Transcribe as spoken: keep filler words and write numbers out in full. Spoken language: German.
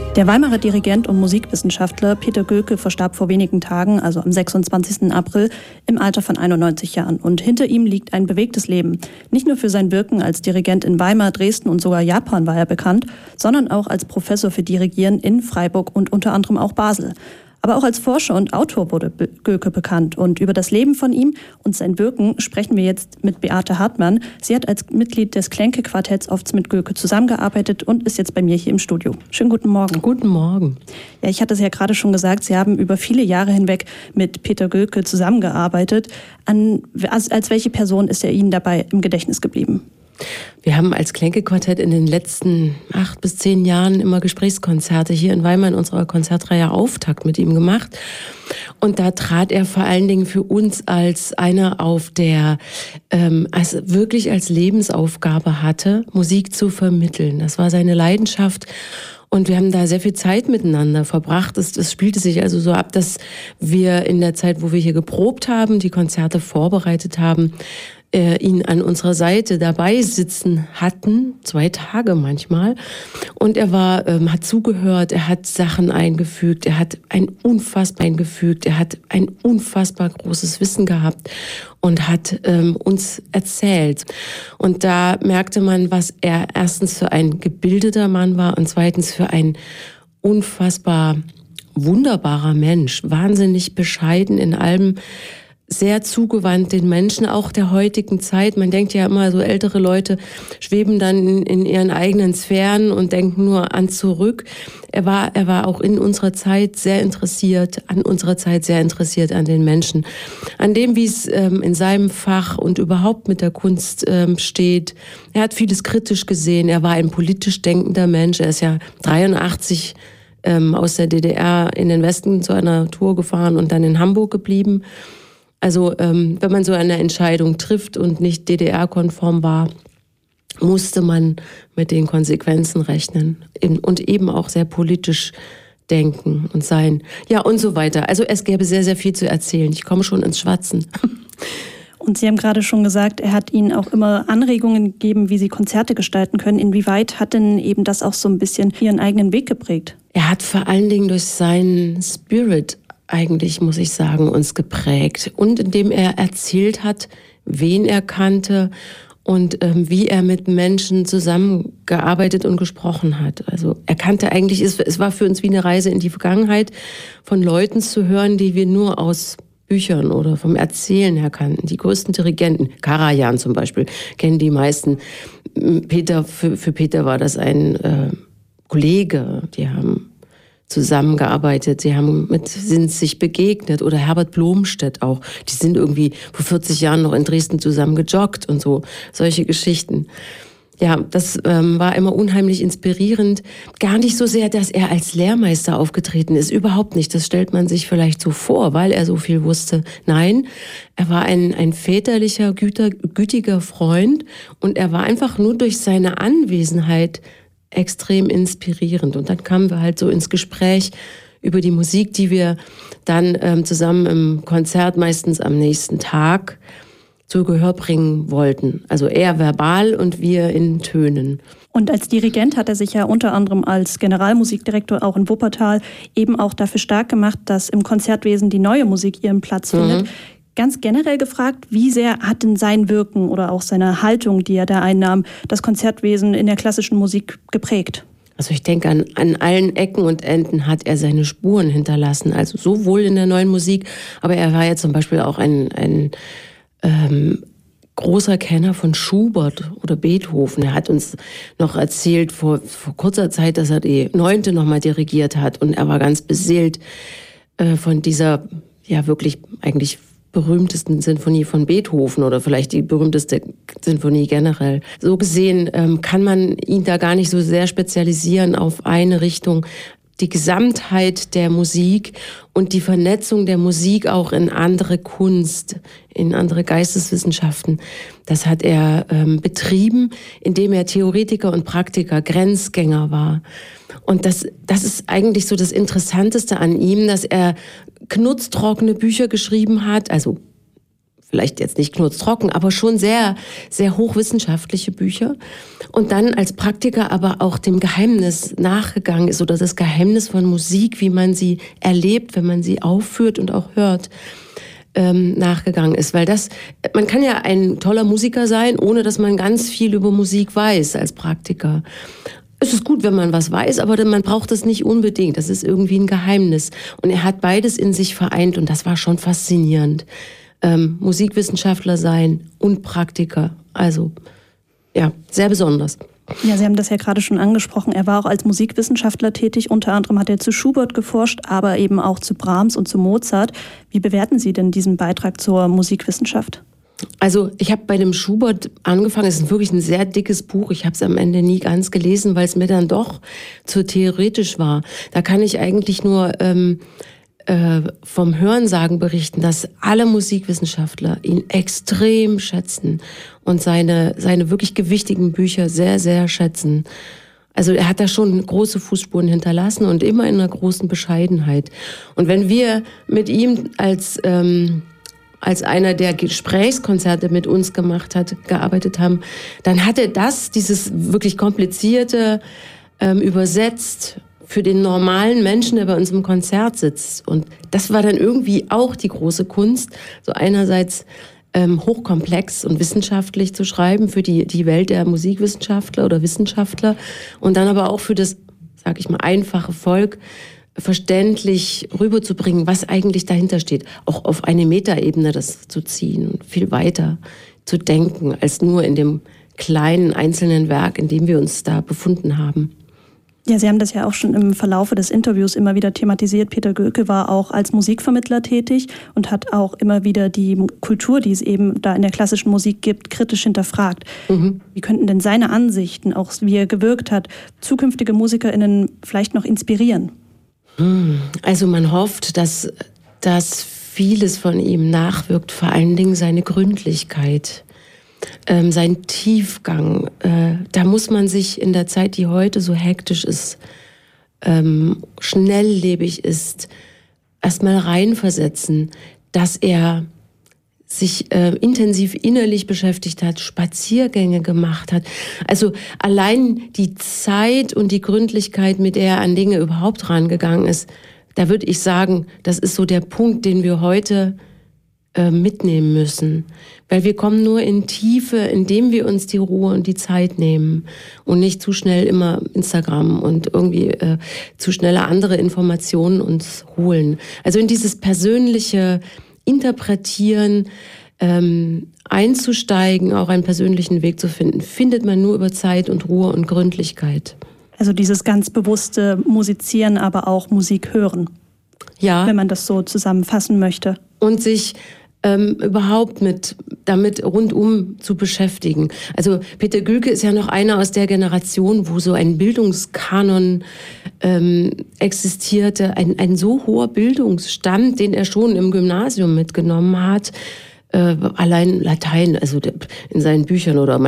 Der Weimarer Dirigent und Musikwissenschaftler Peter Göke verstarb vor wenigen Tagen, also am sechsundzwanzigsten April, im Alter von einundneunzig Jahren. Und hinter ihm liegt ein bewegtes Leben. Nicht nur für sein Wirken als Dirigent in Weimar, Dresden und sogar Japan war er bekannt, sondern auch als Professor für Dirigieren in Freiburg und unter anderem auch Basel. Aber auch als Forscher und Autor wurde Göke bekannt. Und über das Leben von ihm und sein Wirken sprechen wir jetzt mit Beate Hartmann. Sie hat als Mitglied des Klenke-Quartetts oft mit Göke zusammengearbeitet und ist jetzt bei mir hier im Studio. Schönen guten Morgen. Guten Morgen. Ja, ich hatte es ja gerade schon gesagt, Sie haben über viele Jahre hinweg mit Peter Göke zusammengearbeitet. An, als, als welche Person ist er Ihnen dabei im Gedächtnis geblieben? Wir haben als Klenke-Quartett in den letzten acht bis zehn Jahren immer Gesprächskonzerte hier in Weimar in unserer Konzertreihe Auftakt mit ihm gemacht. Und da trat er vor allen Dingen für uns als einer auf, der ähm, als wirklich als Lebensaufgabe hatte, Musik zu vermitteln. Das war seine Leidenschaft. Und wir haben da sehr viel Zeit miteinander verbracht. Es, es spielte sich also so ab, dass wir in der Zeit, wo wir hier geprobt haben, die Konzerte vorbereitet haben, äh, ihn an unserer Seite dabei sitzen hatten, zwei Tage manchmal. Und er war, ähm, hat zugehört, er hat Sachen eingefügt, er hat ein unfassbar eingefügt, er hat ein unfassbar großes Wissen gehabt und hat ähm, uns erzählt. Und da merkte man, was er erstens für ein gebildeter Mann war und zweitens für ein unfassbar wunderbarer Mensch, wahnsinnig bescheiden in allem, sehr zugewandt den Menschen, auch der heutigen Zeit. Man denkt ja immer, so ältere Leute schweben dann in, in ihren eigenen Sphären und denken nur an zurück. Er war, er war auch in unserer Zeit sehr interessiert, an unserer Zeit sehr interessiert an den Menschen, an dem, wie es ähm, in seinem Fach und überhaupt mit der Kunst ähm, steht. Er hat vieles kritisch gesehen. Er war ein politisch denkender Mensch. Er ist ja dreiundachtzig ähm, aus der D D R in den Westen zu einer Tour gefahren und dann in Hamburg geblieben. Also ähm, wenn man so eine Entscheidung trifft und nicht D D R-konform war, musste man mit den Konsequenzen rechnen und eben auch sehr politisch denken und sein. Ja, und so weiter. Also es gäbe sehr, sehr viel zu erzählen. Ich komme schon ins Schwatzen. Und Sie haben gerade schon gesagt, er hat Ihnen auch immer Anregungen gegeben, wie Sie Konzerte gestalten können. Inwieweit hat denn eben das auch so ein bisschen Ihren eigenen Weg geprägt? Er hat vor allen Dingen durch seinen Spirit eigentlich, muss ich sagen, uns geprägt. Und indem er erzählt hat, wen er kannte und ähm, wie er mit Menschen zusammengearbeitet und gesprochen hat. Also er kannte eigentlich, es, es war für uns wie eine Reise in die Vergangenheit, von Leuten zu hören, die wir nur aus Büchern oder vom Erzählen her kannten. Die größten Dirigenten, Karajan zum Beispiel, kennen die meisten. Peter, für, für Peter war das ein äh, Kollege, die haben zusammengearbeitet, sie haben mit, sind sich begegnet, oder Herbert Blomstedt auch. Die sind irgendwie vor vierzig Jahren noch in Dresden zusammen gejoggt und so, solche Geschichten. Ja, das ähm, war immer unheimlich inspirierend. Gar nicht so sehr, dass er als Lehrmeister aufgetreten ist, überhaupt nicht. Das stellt man sich vielleicht so vor, weil er so viel wusste. Nein, er war ein, ein väterlicher, güter, gütiger Freund und er war einfach nur durch seine Anwesenheit extrem inspirierend. Und dann kamen wir halt so ins Gespräch über die Musik, die wir dann ähm, zusammen im Konzert, meistens am nächsten Tag, zu Gehör bringen wollten. Also er verbal und wir in Tönen. Und als Dirigent hat er sich ja unter anderem als Generalmusikdirektor auch in Wuppertal eben auch dafür stark gemacht, dass im Konzertwesen die neue Musik ihren Platz findet. Mhm. Ganz generell gefragt, wie sehr hat denn sein Wirken oder auch seine Haltung, die er da einnahm, das Konzertwesen in der klassischen Musik geprägt? Also ich denke, an, an allen Ecken und Enden hat er seine Spuren hinterlassen. Also sowohl in der neuen Musik, aber er war ja zum Beispiel auch ein, ein ähm, großer Kenner von Schubert oder Beethoven. Er hat uns noch erzählt vor, vor kurzer Zeit, dass er die Neunte nochmal dirigiert hat. Und er war ganz beseelt äh, von dieser, ja wirklich eigentlich berühmtesten Sinfonie von Beethoven oder vielleicht die berühmteste Sinfonie generell. So gesehen ähm, kann man ihn da gar nicht so sehr spezialisieren auf eine Richtung. Die Gesamtheit der Musik und die Vernetzung der Musik auch in andere Kunst, in andere Geisteswissenschaften, das hat er ähm, betrieben, indem er Theoretiker und Praktiker, Grenzgänger war. Und das, das ist eigentlich so das Interessanteste an ihm, dass er knutztrockene Bücher geschrieben hat, also vielleicht jetzt nicht knurztrocken, aber schon sehr, sehr hochwissenschaftliche Bücher. Und dann als Praktiker aber auch dem Geheimnis nachgegangen ist oder das Geheimnis von Musik, wie man sie erlebt, wenn man sie aufführt und auch hört, ähm, nachgegangen ist. Weil das, man kann ja ein toller Musiker sein, ohne dass man ganz viel über Musik weiß als Praktiker. Es ist gut, wenn man was weiß, aber man braucht es nicht unbedingt. Das ist irgendwie ein Geheimnis. Und er hat beides in sich vereint und das war schon faszinierend. Ähm, Musikwissenschaftler sein und Praktiker. Also, ja, sehr besonders. Ja, Sie haben das ja gerade schon angesprochen. Er war auch als Musikwissenschaftler tätig. Unter anderem hat er zu Schubert geforscht, aber eben auch zu Brahms und zu Mozart. Wie bewerten Sie denn diesen Beitrag zur Musikwissenschaft? Also ich habe bei dem Schubert angefangen, es ist wirklich ein sehr dickes Buch, ich habe es am Ende nie ganz gelesen, weil es mir dann doch zu theoretisch war. Da kann ich eigentlich nur ähm, äh, vom Hörensagen berichten, dass alle Musikwissenschaftler ihn extrem schätzen und seine, seine wirklich gewichtigen Bücher sehr, sehr schätzen. Also er hat da schon große Fußspuren hinterlassen und immer in einer großen Bescheidenheit. Und wenn wir mit ihm als... Ähm, als einer, der Gesprächskonzerte mit uns gemacht hat, gearbeitet haben, dann hat er das, dieses wirklich komplizierte, ähm, übersetzt für den normalen Menschen, der bei uns im Konzert sitzt. Und das war dann irgendwie auch die große Kunst, so einerseits ähm, hochkomplex und wissenschaftlich zu schreiben für die, die Welt der Musikwissenschaftler oder Wissenschaftler und dann aber auch für das, sag ich mal, einfache Volk, verständlich rüberzubringen, was eigentlich dahinter steht. Auch auf eine Metaebene das zu ziehen und viel weiter zu denken, als nur in dem kleinen einzelnen Werk, in dem wir uns da befunden haben. Ja, Sie haben das ja auch schon im Verlaufe des Interviews immer wieder thematisiert. Peter Göke war auch als Musikvermittler tätig und hat auch immer wieder die Kultur, die es eben da in der klassischen Musik gibt, kritisch hinterfragt. Mhm. Wie könnten denn seine Ansichten, auch wie er gewirkt hat, zukünftige MusikerInnen vielleicht noch inspirieren? Also man hofft, dass, dass vieles von ihm nachwirkt, vor allen Dingen seine Gründlichkeit, ähm, sein Tiefgang. Äh, da muss man sich in der Zeit, die heute so hektisch ist, ähm, schnelllebig ist, erstmal reinversetzen, dass er sich äh, intensiv innerlich beschäftigt hat, Spaziergänge gemacht hat. Also allein die Zeit und die Gründlichkeit, mit der er an Dinge überhaupt rangegangen ist, da würde ich sagen, das ist so der Punkt, den wir heute äh, mitnehmen müssen. Weil wir kommen nur in Tiefe, indem wir uns die Ruhe und die Zeit nehmen und nicht zu schnell immer Instagram und irgendwie äh, zu schnelle andere Informationen uns holen. Also in dieses persönliche Interpretieren, ähm, einzusteigen, auch einen persönlichen Weg zu finden, findet man nur über Zeit und Ruhe und Gründlichkeit. Also dieses ganz bewusste Musizieren, aber auch Musik hören. Ja. Wenn man das so zusammenfassen möchte. Und sich ähm, überhaupt mit damit rundum zu beschäftigen. Also Peter Göke ist ja noch einer aus der Generation, wo so ein Bildungskanon ähm, existierte, ein, ein so hoher Bildungsstand, den er schon im Gymnasium mitgenommen hat. Äh, allein Latein, also in seinen Büchern oder